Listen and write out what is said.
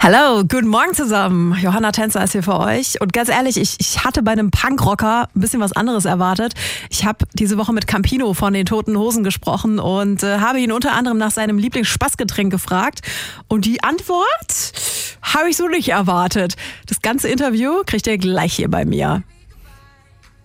Hallo, guten Morgen zusammen. Johanna Tänzer ist hier für euch. Und ganz ehrlich, ich hatte bei einem Punkrocker ein bisschen was anderes erwartet. Ich habe diese Woche mit Campino von den Toten Hosen gesprochen und habe ihn unter anderem nach seinem Lieblingsspaßgetränk gefragt. Und die Antwort habe ich so nicht erwartet. Das ganze Interview kriegt ihr gleich hier bei mir.